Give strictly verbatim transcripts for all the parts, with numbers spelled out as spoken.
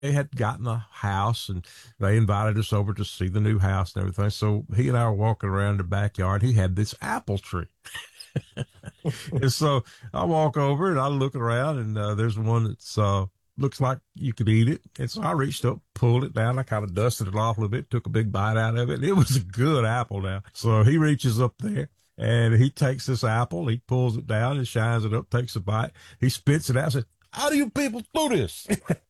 They had gotten a house and they invited us over to see the new house and everything. So he and I were walking around the backyard. He had this apple tree. And so I walk over and I look around and uh, there's one that's uh, looks like you could eat it. And so I reached up, pulled it down. I kind of dusted it off a little bit, took a big bite out of it. It was a good apple now. So he reaches up there and he takes this apple, he pulls it down and shines it up, takes a bite. He spits it out and says, how do you people do this?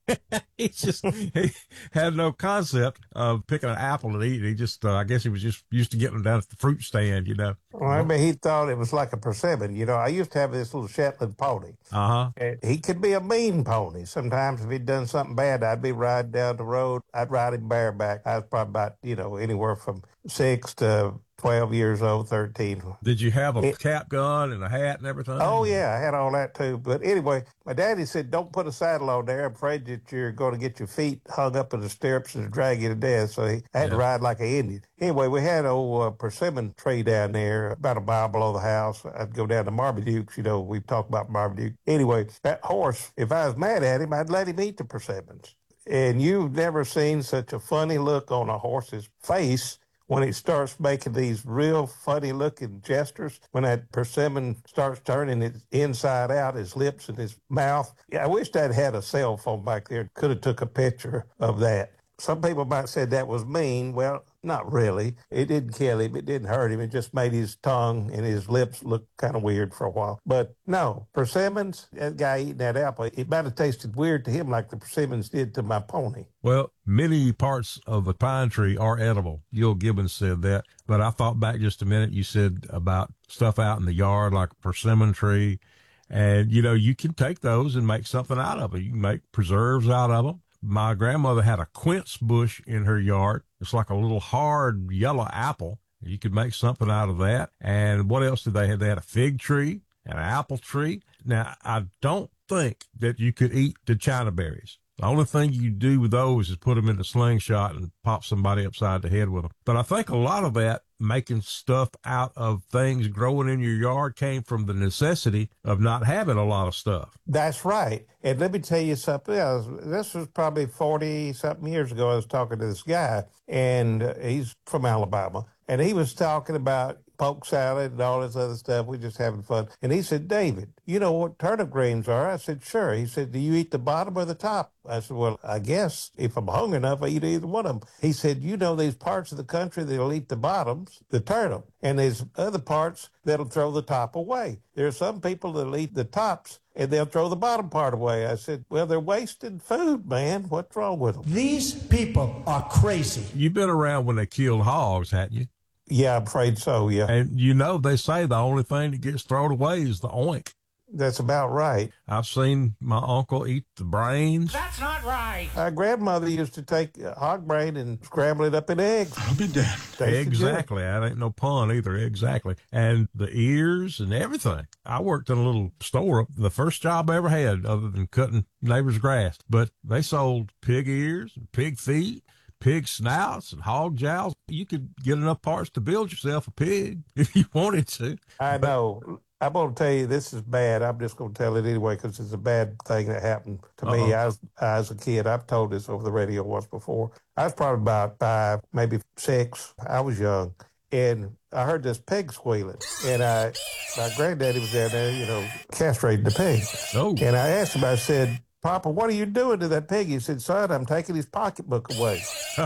He just he had no concept of picking an apple and eating. He just, uh, I guess he was just used to getting them down at the fruit stand, you know. Well, I mean, he thought it was like a persimmon. You know, I used to have this little Shetland pony. Uh-huh. And he could be a mean pony. Sometimes if he'd done something bad, I'd be riding down the road. I'd ride him bareback. I was probably about, you know, anywhere from six to twelve years old, thirteen. Did you have a It, cap gun and a hat and everything? oh, yeah, I had all that too. But anyway, my daddy said, don't put a saddle on there. I'm afraid that you're going to get your feet hung up in the stirrups and drag you to death. So he had Yeah. to ride like an Indian. Anyway, we had an old uh, persimmon tree down there about a mile below the house. I'd go down to Marmaduke's. You know, we've talked about Marmaduke. Anyway, that horse, if I was mad at him, I'd let him eat the persimmons. And you've never seen such a funny look on a horse's face when it starts making these real funny looking gestures, when that persimmon starts turning its inside out, his lips and his mouth. Yeah, I wish I'd had a cell phone back there. Could have took a picture of that. Some people might say that was mean. Well, not really. It didn't kill him. It didn't hurt him. It just made his tongue and his lips look kind of weird for a while. But no, persimmons, that guy eating that apple, it might have tasted weird to him like the persimmons did to my pony. Well, many parts of a pine tree are edible. Gil Gibbons said that. But I thought back just a minute. You said about stuff out in the yard like a persimmon tree. And, you know, you can take those and make something out of it. You can make preserves out of them. My grandmother had a quince bush in her yard. It's like a little hard yellow apple. You could make something out of that. And what else did they have? They had a fig tree, an apple tree. Now, I don't think that you could eat the China berries. The only thing you do with those is put them in a slingshot and pop somebody upside the head with them. But I think a lot of that making stuff out of things growing in your yard came from the necessity of not having a lot of stuff. That's right. And let me tell you something else. This was probably forty-something years ago. I was talking to this guy, and uh, he's from Alabama. And he was talking about poke salad and all this other stuff. We're just having fun. And he said, David, you know what turnip greens are? I said, sure. He said, do you eat the bottom or the top? I said, well, I guess if I'm hungry enough, I eat either one of them. He said, you know, there's parts of the country that'll eat the bottoms, the turnip, and there's other parts that'll throw the top away. There are some people that'll eat the tops and they'll throw the bottom part away. I said, well, they're wasting food, man. What's wrong with them? These people are crazy. You've been around when they killed hogs, hadn't you? Yeah, I'm afraid so, yeah. And you know, they say the only thing that gets thrown away is the oink. That's about right. I've seen my uncle eat the brains. That's not right. Our grandmother used to take uh, hog brain and scramble it up in eggs. I'll be damned. Tasted Exactly. That ain't no pun either. Exactly. And the ears and everything. I worked in a little store, the first job I ever had other than cutting neighbor's grass. But they sold pig ears and pig feet, pig snouts and hog jowls. You could get enough parts to build yourself a pig if you wanted to. I know. I'm going to tell you, this is bad. I'm just going to tell it anyway because it's a bad thing that happened to Uh-oh. me. I was, I was a kid. I've told this over the radio once before. I was probably about five, maybe six. I was young. And I heard this pig squealing. And I, my granddaddy was down there, you know, castrating the pig. Oh. And I asked him, I said, Papa, what are you doing to that pig? He said, son, I'm taking his pocketbook away.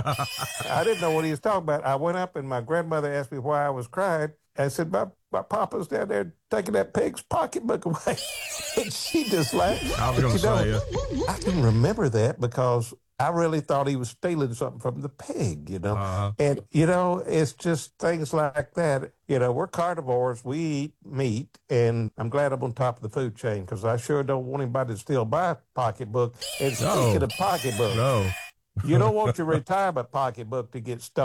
I didn't know what he was talking about. I went up and my grandmother asked me why I was crying. I said, my, my papa's down there taking that pig's pocketbook away. And she just laughed. I was going to say, uh, I can remember that because I really thought he was stealing something from the pig, you know. Uh-huh. And, you know, it's just things like that. You know, we're carnivores. We eat meat. And I'm glad I'm on top of the food chain because I sure don't want anybody to steal my pocketbook. And speaking No. of pocketbook, no. you don't want your retirement pocketbook to get stolen.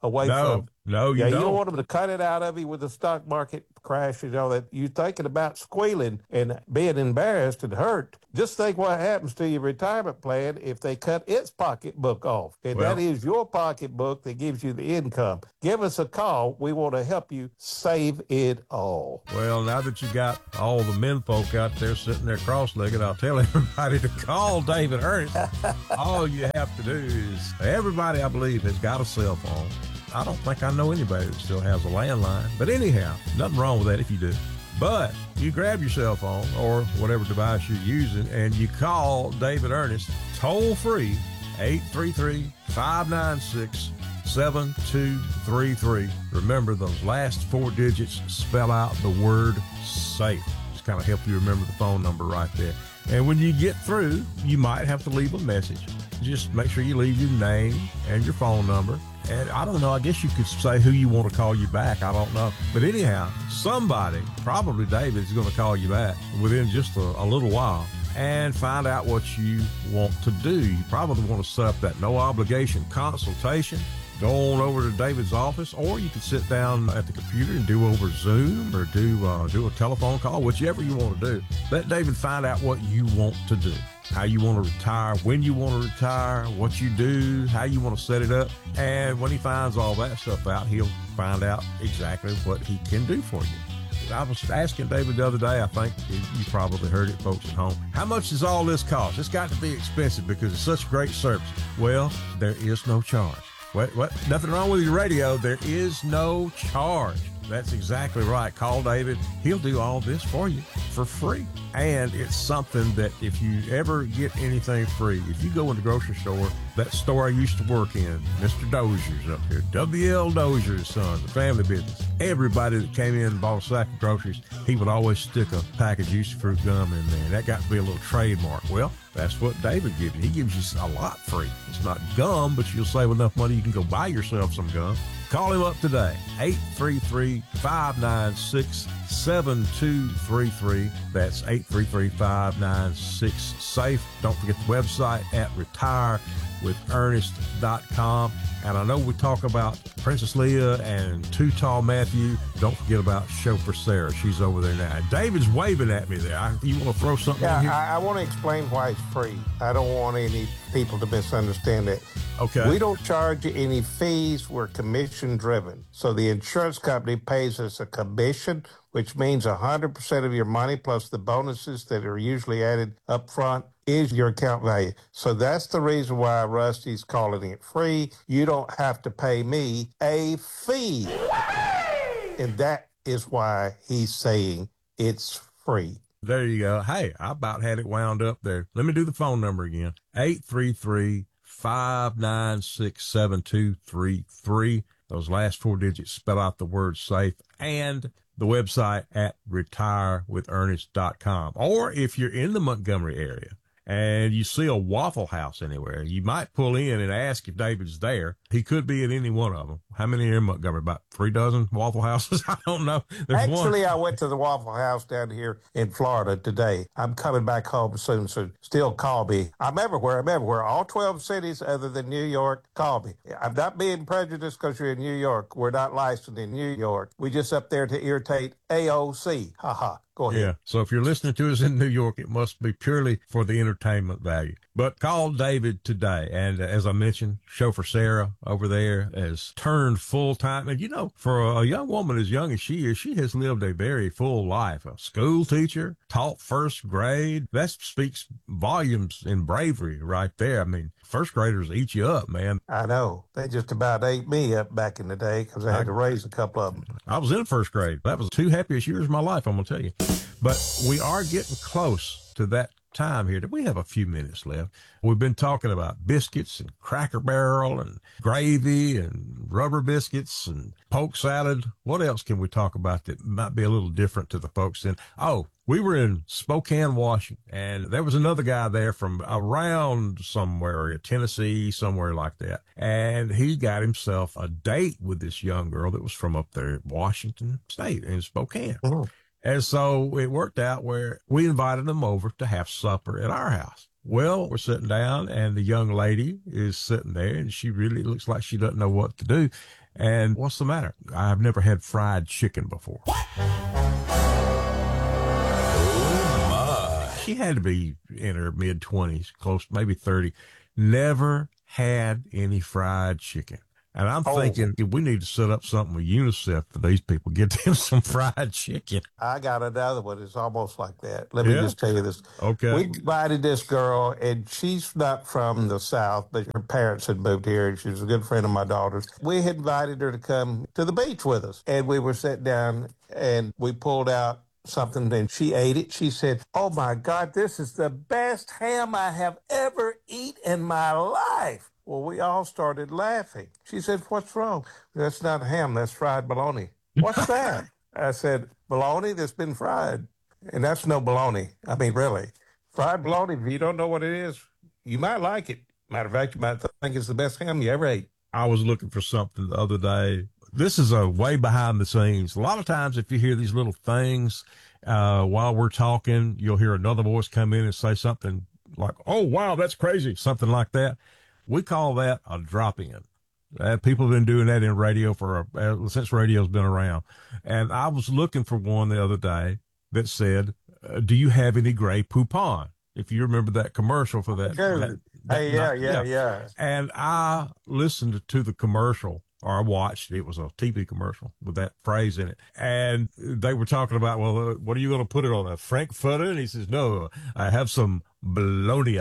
away No, from. no, you Yeah, you don't. don't want them to cut it out of you with the stock market crash. You know that you're thinking about squealing and being embarrassed and hurt. Just think what happens to your retirement plan if they cut its pocketbook off. And Well- that is your pocketbook that gives you the income. Give us a call. We want to help you save it all. Well, now that you got all the men folk out there sitting there cross-legged, I'll tell everybody to call David Ernest. All you have to do is, everybody, I believe, has got a cell phone. I don't think I know anybody that still has a landline. But anyhow, nothing wrong with that if you do. But you grab your cell phone or whatever device you're using and you call David Ernest toll free, eight three three, five nine six, seven two three three. Remember, those last four digits spell out the word SAFE. Just kind of help you remember the phone number right there. And when you get through, you might have to leave a message. Just make sure you leave your name and your phone number. And I don't know, I guess you could say who you want to call you back. I don't know. But anyhow, somebody, probably David, is going to call you back within just a, a little while and find out what you want to do. You probably want to set up that no obligation consultation. Go on over to David's office, or you can sit down at the computer and do over Zoom or do uh, do a telephone call, whichever you want to do. Let David find out what you want to do, how you want to retire, when you want to retire, what you do, how you want to set it up. And when he finds all that stuff out, he'll find out exactly what he can do for you. I was asking David the other day, I think you probably heard it, folks at home. How much does all this cost? It's got to be expensive because it's such great service. Well, there is no charge. What, what? Nothing wrong with your radio. There is no charge. That's exactly right. Call David. He'll do all this for you for free. And it's something that if you ever get anything free, if you go in the grocery store, that store I used to work in, Mister Dozier's up here, W L Dozier's Sons, the family business. Everybody that came in and bought a sack of groceries, he would always stick a pack of Juicy Fruit gum in there. And that got to be a little trademark. Well, that's what David gives you. He gives you a lot free. It's not gum, but you'll save enough money you can go buy yourself some gum. Call him up today, eight three three, five nine six, seven two three three. That's eight three three, five nine six, SAFE. Don't forget the website at retire with ernest dot com. And I know we talk about Princess Leia and Too Tall Matthew. Don't forget about Chauffeur Sarah. She's over there now. David's waving at me there. I, you want to throw something Yeah, in here? I, I want to explain why it's free. I don't want any people to misunderstand it. Okay. We don't charge you any fees. We're commission driven. So the insurance company pays us a commission, which means one hundred percent of your money plus the bonuses that are usually added up front is your account value. So that's the reason why Rusty's calling it free. You don't have to pay me a fee. And that is why he's saying it's free. There you go. Hey, I about had it wound up there. Let me do the phone number again. eight three three, five nine six, seven two three three. Those last four digits spell out the word SAFE, and the website at retire with ernest dot com. Or if you're in the Montgomery area and you see a Waffle House anywhere, you might pull in and ask if David's there. He could be at any one of them. How many are in Montgomery? About three dozen Waffle Houses? I don't know. There's Actually, one. I went to the Waffle House down here in Florida today. I'm coming back home soon, so still call me. I'm everywhere. I'm everywhere. All twelve cities other than New York, call me. I'm not being prejudiced because you're in New York. We're not licensed in New York. We just up there to irritate A O C. Ha ha. Go ahead. Yeah. So if you're listening to us in New York, it must be purely for the entertainment value. But call David today. And uh, as I mentioned, Chauffeur Sarah over there has turned full time. And, you know, for a young woman as young as she is, she has lived a very full life. A school teacher, taught first grade. That speaks volumes in bravery right there. I mean, first graders eat you up, man. I know. They just about ate me up back in the day because I had to raise a couple of them. I was in first grade. That was the two happiest years of my life, I'm going to tell you. But we are getting close to that time here. We have a few minutes left. We've been talking about biscuits and Cracker Barrel and gravy and rubber biscuits and poke salad. What else can we talk about that might be a little different to the folks in? Oh, we were in Spokane, Washington, and there was another guy there from around somewhere, Tennessee, somewhere like that. And he got himself a date with this young girl that was from up there at Washington State in Spokane. Mm-hmm. And so it worked out where we invited them over to have supper at our house. Well, we're sitting down, and the young lady is sitting there, and she really looks like she doesn't know what to do. And what's the matter? I've never had fried chicken before. What? Oh, my. She had to be in her mid-twenties, close, maybe thirty. Never had any fried chicken. And I'm oh. thinking we need to set up something with UNICEF for these people, get them some fried chicken. I got another one. It's almost like that. Let me yeah. just tell you this. Okay. We invited this girl, and she's not from the South, but her parents had moved here, and she was a good friend of my daughter's. We had invited her to come to the beach with us, and we were sitting down, and we pulled out something, and she ate it. She said, "Oh, my God, this is the best ham I have ever eaten in my life." Well, we all started laughing. She said, "What's wrong?" "That's not ham. That's fried bologna." "What's that?" I said, "Bologna that's been fried." And that's no bologna. I mean, really. Fried bologna, if you don't know what it is, you might like it. Matter of fact, you might think it's the best ham you ever ate. I was looking for something the other day. This is a way behind the scenes. A lot of times if you hear these little things uh, while we're talking, you'll hear another voice come in and say something like, "Oh, wow, that's crazy," something like that. We call that a drop-in. Uh, people have been doing that in radio for uh, since radio's been around. And I was looking for one the other day that said, uh, "Do you have any Grey Poupon?" If you remember that commercial for that. that, that hey, yeah, night, yeah, yeah, yeah. And I listened to the commercial, or I watched. It was a T V commercial with that phrase in it. And they were talking about, well, uh, what are you going to put it on, a Frankfurter? And he says, "No, I have some bologna."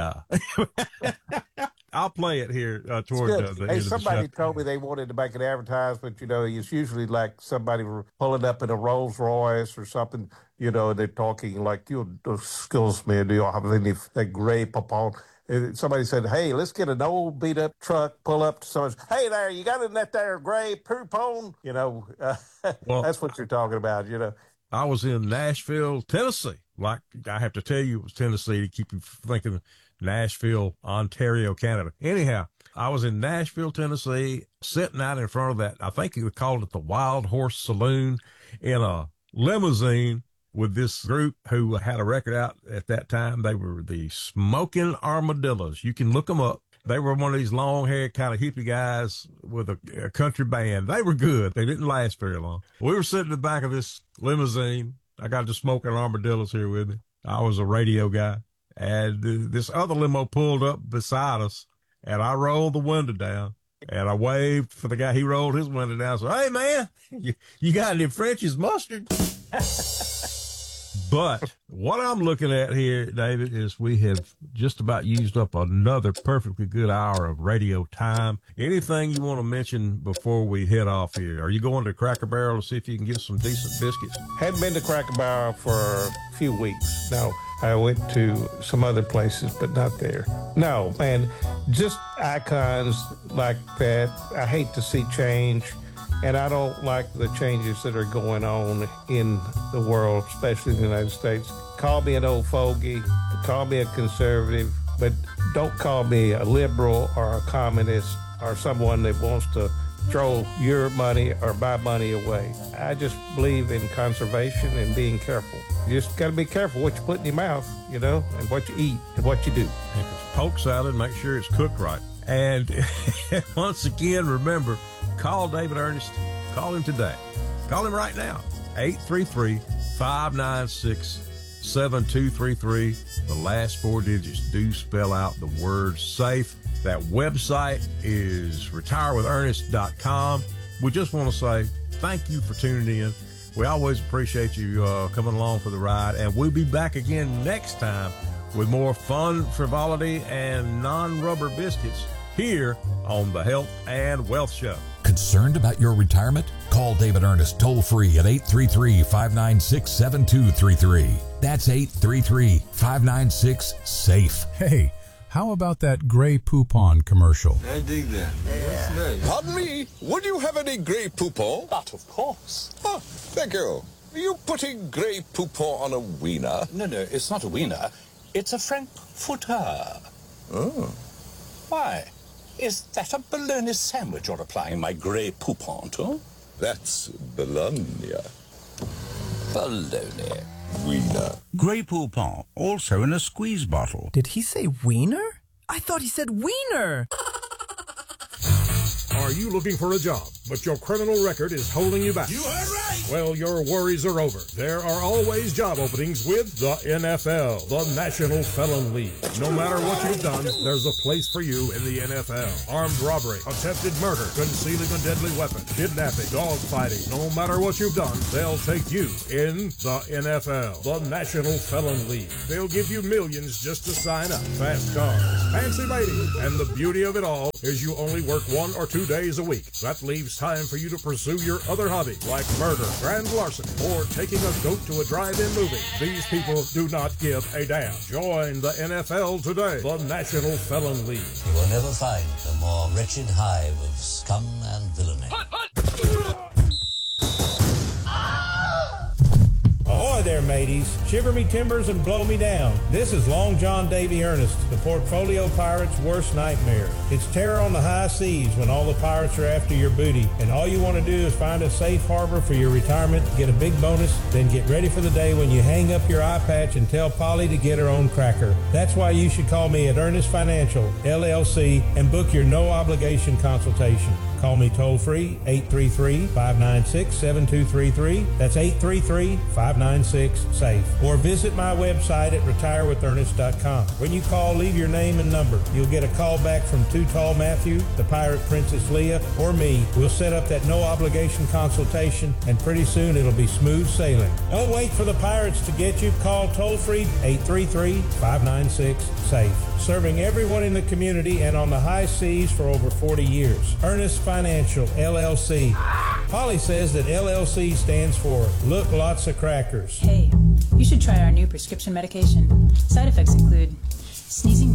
I'll play it here uh, toward uh, the Hey, end somebody of the show. told me they wanted to make an advertisement. You know, it's usually like somebody pulling up in a Rolls Royce or something. You know, they're talking like, "You excuse me, do you have any that Grey Poupon?" Somebody said, "Hey, let's get an old beat up truck, pull up to someone's. Hey there, you got in that there Grey Poupon?" You know, uh, well, that's what you're talking about. You know, I was in Nashville, Tennessee. Like I have to tell you, it was Tennessee to keep you thinking. Nashville, Ontario, Canada. Anyhow, I was in Nashville, Tennessee, sitting out in front of that, I think you would call it the Wild Horse Saloon, in a limousine with this group who had a record out at that time. They were the Smoking Armadillos. You can look them up. They were one of these long-haired kind of hippie guys with a, a country band. They were good. They didn't last very long. We were sitting in the back of this limousine. I got the Smoking Armadillos here with me. I was a radio guy. And this other limo pulled up beside us, and I rolled the window down, and I waved for the guy. He rolled his window down. So, "Hey, man, you, you got any French's mustard?" But what I'm looking at here, David, is we have just about used up another perfectly good hour of radio time. Anything you want to mention before we head off here? Are you going to Cracker Barrel to see if you can get some decent biscuits? Hadn't been to Cracker Barrel for a few weeks. No, I went to some other places, but not there. No, man, just icons like that. I hate to see change. And I don't like the changes that are going on in the world, especially in the United States. Call me an old fogey, call me a conservative, but don't call me a liberal or a communist or someone that wants to throw your money or my money away. I just believe in conservation and being careful. You just got to be careful what you put in your mouth, you know, and what you eat and what you do. If it's poke salad, make sure it's cooked right. And once again, remember, call David Ernest. Call him today. Call him right now. eight three three, five nine six, seven two three three. The last four digits do spell out the word SAFE. That website is retire with ernest dot com. We just want to say thank you for tuning in. We always appreciate you uh, coming along for the ride. And we'll be back again next time with more fun, frivolity, and non-rubber biscuits here on the Health and Wealth Show. Concerned about your retirement? Call David Ernest toll-free at eight three three, five nine six, seven two three three. That's eight three three, five nine six, SAFE. Hey, how about that Grey Poupon commercial? I dig that. That's nice. Pardon me, would you have any Grey Poupon? But of course. Oh, thank you. Are you putting Grey Poupon on a wiener? No, no, it's not a wiener. It's a Frankfurter. Oh. Why? Is that a bologna sandwich you're applying my Grey Poupon to? That's bologna. Bologna. Wiener. Grey Poupon, also in a squeeze bottle. Did he say wiener? I thought he said wiener. Are you looking for a job, but your criminal record is holding you back? You are right. Well, your worries are over. There are always job openings with the N F L, the National Felon League. No matter what you've done, there's a place for you in the N F L. Armed robbery, attempted murder, concealing a deadly weapon, kidnapping, dogfighting. No matter what you've done, they'll take you in the N F L, the National Felon League. They'll give you millions just to sign up. Fast cars, fancy ladies, and the beauty of it all is you only work one or two days a week. That leaves time for you to pursue your other hobby, like murder, grand larceny, or taking a goat to a drive-in movie. These people do not give a damn. Join the N F L today, the National Felon League. You will never find a more wretched hive of scum and villainy. Ahoy there, mateys. Shiver me timbers and blow me down. This is Long John Davy Ernest, the Portfolio Pirate's worst nightmare. It's terror on the high seas when all the pirates are after your booty, and all you want to do is find a safe harbor for your retirement, get a big bonus, then get ready for the day when you hang up your eye patch and tell Polly to get her own cracker. That's why you should call me at Ernest Financial, L L C, and book your no-obligation consultation. Call me toll-free, eight three three, five nine six, seven two three three. That's eight three three, five nine six, SAFE. Or visit my website at retire with ernest dot com. When you call, leave your name and number. You'll get a call back from Too Tall Matthew, the Pirate Princess Leah, or me. We'll set up that no-obligation consultation, and pretty soon it'll be smooth sailing. Don't wait for the pirates to get you. Call toll-free, eight three three, five nine six, SAFE. Serving everyone in the community and on the high seas for over forty years. Ernest Financial, L L C. Polly says that L L C stands for Look Lots of Crackers. Hey, you should try our new prescription medication. Side effects include sneezing,